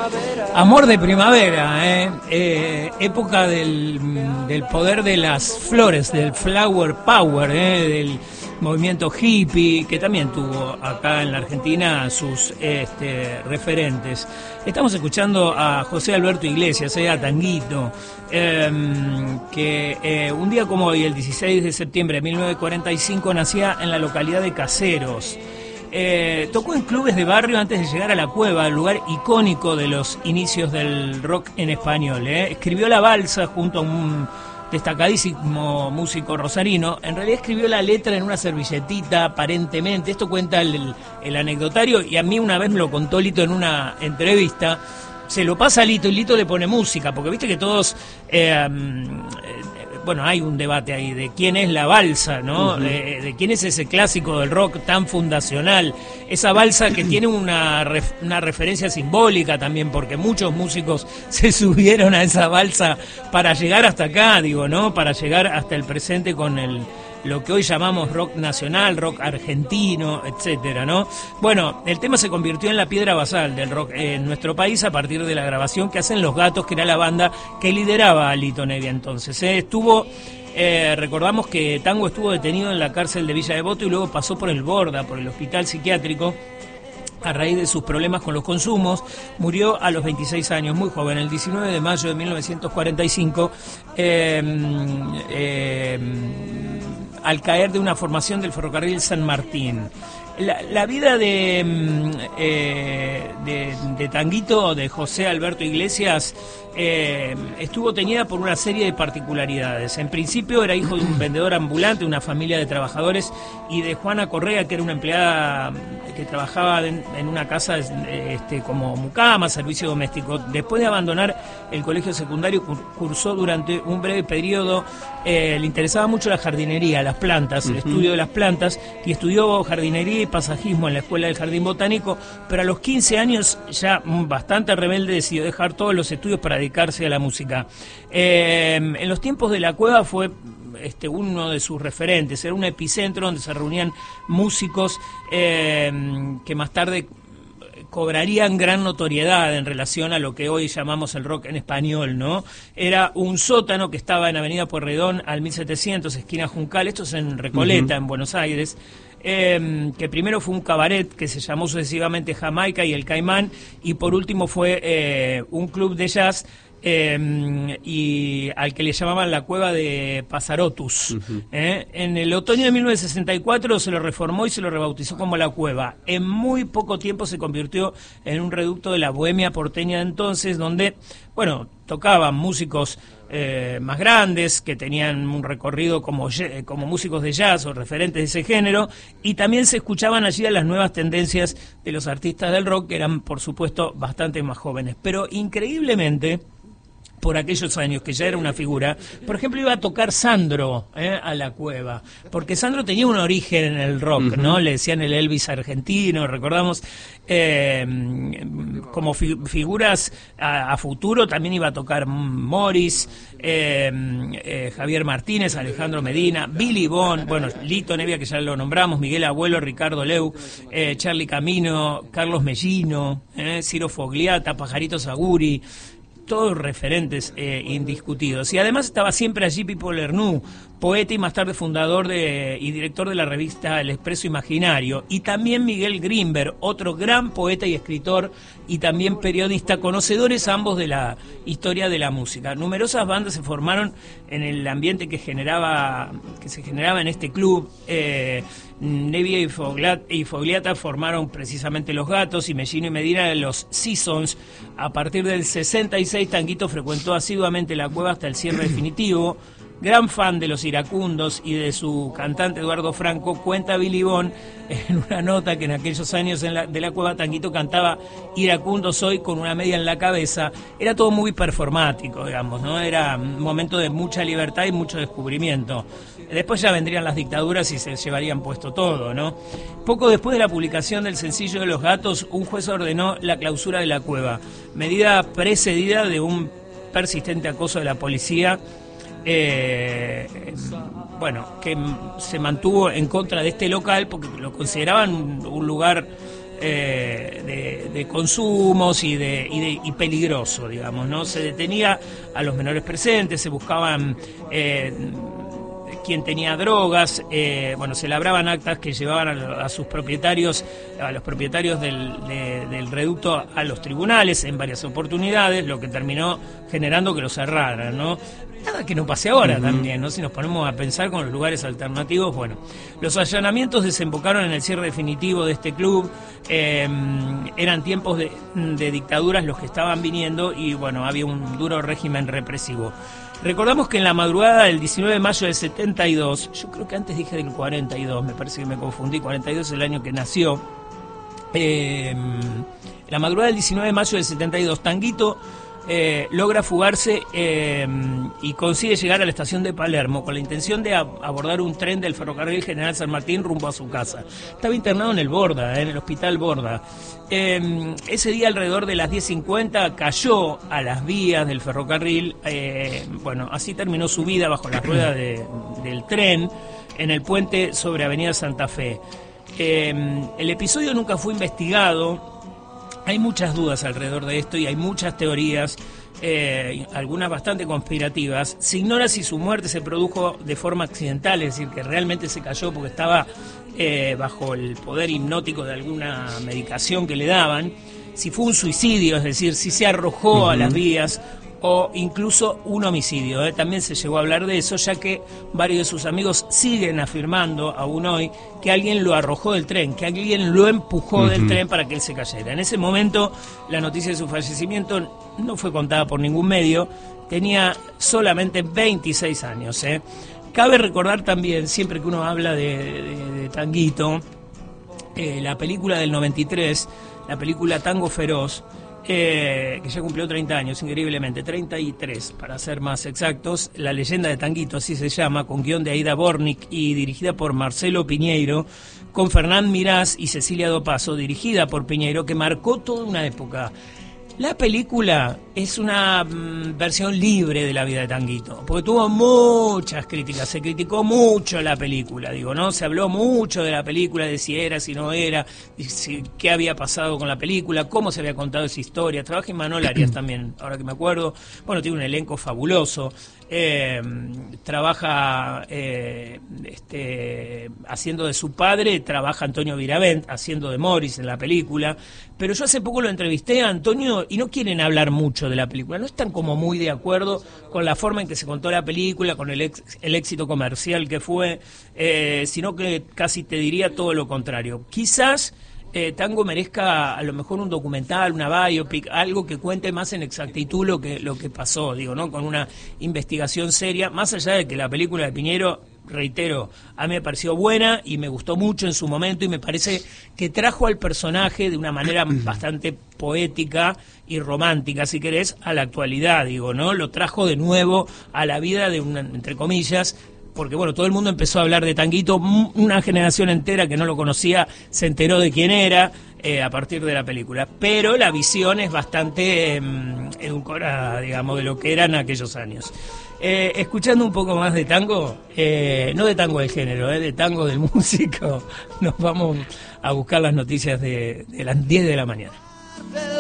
Amor de primavera, época del poder de las flores, del flower power, del movimiento hippie, que también tuvo acá en la Argentina sus referentes. Estamos escuchando a José Alberto Iglesias, a Tanguito, que un día como hoy, el 16 de septiembre de 1945, nacía en la localidad de Caseros. Tocó en clubes de barrio antes de llegar a La Cueva, el lugar icónico de los inicios del rock en español. Escribió La Balsa junto a un destacadísimo músico rosarino. En realidad escribió la letra en una servilletita, aparentemente. Esto cuenta el anecdotario, y a mí una vez me lo contó Lito en una entrevista. Se lo pasa a Lito y Lito le pone música, porque viste que todos... bueno, hay un debate ahí de quién es la balsa, ¿no? De quién es ese clásico del rock tan fundacional. Esa balsa que tiene una referencia simbólica también, porque muchos músicos se subieron a esa balsa para llegar hasta acá, digo, ¿no? Para llegar hasta el presente con lo que hoy llamamos rock nacional, rock argentino, etcétera, ¿no? Bueno, el tema se convirtió en la piedra basal del rock en nuestro país a partir de la grabación que hacen Los Gatos, que era la banda que lideraba a Lito Nevia entonces. Recordamos que Tango estuvo detenido en la cárcel de Villa Devoto y luego pasó por el Borda, por el hospital psiquiátrico, a raíz de sus problemas con los consumos. Murió a los 26 años, muy joven, el 19 de mayo de 1945, al caer de una formación del ferrocarril San Martín. La vida de Tanguito, de José Alberto Iglesias, estuvo teñida por una serie de particularidades. En principio era hijo de un vendedor ambulante, de una familia de trabajadores, y de Juana Correa, que era una empleada que trabajaba en una casa como mucama, servicio doméstico. Después de abandonar el colegio secundario, cursó durante un breve periodo, le interesaba mucho la jardinería, las plantas, el estudio de las plantas, y estudió jardinería y pasajismo en la Escuela del Jardín Botánico, pero a los 15 años, ya bastante rebelde, decidió dejar todos los estudios para dedicarse a la música. En los tiempos de La Cueva fue uno de sus referentes, era un epicentro donde se reunían músicos que más tarde cobrarían gran notoriedad en relación a lo que hoy llamamos el rock en español, ¿no? Era un sótano que estaba en Avenida Pueyrredón al 1700, esquina Juncal, esto es en Recoleta, en Buenos Aires, que primero fue un cabaret que se llamó sucesivamente Jamaica y El Caimán, y por último fue un club de jazz, y al que le llamaban la Cueva de Pasarotus. En el otoño de 1964 se lo reformó y se lo rebautizó como La Cueva. En muy poco tiempo se convirtió en un reducto de la bohemia porteña de entonces, donde, bueno, tocaban músicos más grandes, que tenían un recorrido como músicos de jazz o referentes de ese género, y también se escuchaban allí a las nuevas tendencias de los artistas del rock, que eran, por supuesto, bastante más jóvenes. Pero increíblemente, por aquellos años, que ya era una figura, por ejemplo, iba a tocar Sandro a La Cueva, porque Sandro tenía un origen en el rock, ¿no? Le decían el Elvis argentino, recordamos, como figuras a futuro también iba a tocar Morris, Javier Martínez, Alejandro Medina, Billy Bond, bueno, Lito Nevia, que ya lo nombramos, Miguel Abuelo, Ricardo Leu, Charly Camino, Carlos Mellino, Ciro Fogliata, Pajarito Saguri, todos referentes indiscutidos. Y además estaba siempre allí Pipo Lernoux, poeta y más tarde fundador y director de la revista El Expreso Imaginario, y también Miguel Grimberg, otro gran poeta y escritor y también periodista, conocedores ambos de la historia de la música. Numerosas bandas se formaron en el ambiente que se generaba en este club. Nevia y Fogliata formaron precisamente Los Gatos, y Mellino y Medina los Seasons. A partir del 66, Tanguito frecuentó asiduamente La Cueva hasta el cierre definitivo. Gran fan de los iracundos y de su cantante Eduardo Franco, cuenta Billy Bond en una nota que en aquellos años de La Cueva Tanguito cantaba "Iracundo soy" con una media en la cabeza. Era todo muy performático, digamos, ¿no? Era un momento de mucha libertad y mucho descubrimiento. Después ya vendrían las dictaduras y se llevarían puesto todo, ¿no? Poco después de la publicación del sencillo de Los Gatos, un juez ordenó la clausura de La Cueva, medida precedida de un persistente acoso de la policía, bueno, que se mantuvo en contra de este local porque lo consideraban un lugar de consumos y peligroso, digamos, ¿no? Se detenía a los menores presentes, se buscaban quien tenía drogas, se labraban actas que llevaban a sus propietarios, a los propietarios del reducto a los tribunales en varias oportunidades, lo que terminó generando que lo cerraran, ¿no? Nada que no pase ahora también, ¿no? Si nos ponemos a pensar con los lugares alternativos, bueno, los allanamientos desembocaron en el cierre definitivo de este club, eran tiempos de dictaduras los que estaban viniendo y bueno, había un duro régimen represivo. Recordamos que en la madrugada del 19 de mayo del 72, yo creo que antes dije del 42, me parece que me confundí, 42 es el año que nació, la madrugada del 19 de mayo del 72, Tanguito logra fugarse y consigue llegar a la estación de Palermo con la intención de abordar un tren del ferrocarril General San Martín rumbo a su casa. Estaba internado en el Borda, en el hospital Borda. Ese día alrededor de las 10:50 cayó a las vías del ferrocarril, así terminó su vida bajo las ruedas del tren en el puente sobre Avenida Santa Fe. El episodio nunca fue investigado. Hay muchas dudas alrededor de esto y hay muchas teorías, algunas bastante conspirativas. Se ignora si su muerte se produjo de forma accidental, es decir, que realmente se cayó porque estaba bajo el poder hipnótico de alguna medicación que le daban, si fue un suicidio, es decir, si se arrojó a las vías, o incluso un homicidio. También se llegó a hablar de eso, ya que varios de sus amigos siguen afirmando aún hoy que alguien lo arrojó del tren, que alguien lo empujó del tren para que él se cayera. En ese momento la noticia de su fallecimiento no fue contada por ningún medio, tenía solamente 26 años. Cabe recordar también, siempre que uno habla de Tanguito, la película del 93, la película Tango Feroz, que ya cumplió 30 años, increíblemente, 33 para ser más exactos, La leyenda de Tanguito, así se llama, con guión de Aida Bornik y dirigida por Marcelo Piñeiro, con Fernán Mirás y Cecilia Dopazo, dirigida por Piñeiro, que marcó toda una época. La película es una versión libre de la vida de Tanguito, porque tuvo muchas críticas, se criticó mucho la película, ¿no? Se habló mucho de la película, de si era, si no era, qué había pasado con la película, cómo se había contado esa historia. Trabaja Imanol Arias también, ahora que me acuerdo. Bueno, tiene un elenco fabuloso. Trabaja haciendo de su padre, trabaja Antonio Viravent haciendo de Morris en la película, pero yo hace poco lo entrevisté a Antonio y no quieren hablar mucho de la película, no están como muy de acuerdo con la forma en que se contó la película, con el éxito comercial que fue, sino que casi te diría todo lo contrario. Quizás Tango merezca a lo mejor un documental, una biopic, algo que cuente más en exactitud lo que pasó, ¿no? Con una investigación seria, más allá de que la película de Piñeiro, reitero, a mí me pareció buena y me gustó mucho en su momento y me parece que trajo al personaje de una manera bastante poética y romántica, si querés, a la actualidad, ¿no? Lo trajo de nuevo a la vida de entre comillas, porque bueno, todo el mundo empezó a hablar de Tanguito, una generación entera que no lo conocía se enteró de quién era a partir de la película, pero la visión es bastante edulcorada, digamos, de lo que eran aquellos años. Escuchando un poco más de tango, no de tango del género, de tango del músico, nos vamos a buscar las noticias de las 10 de la mañana.